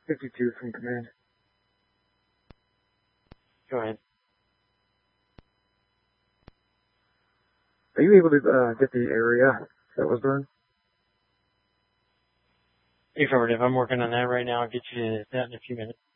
52 from command. Go ahead. Are you able to get the area that was burned? Affirmative. I'm working on that right now. I'll get you that in a few minutes.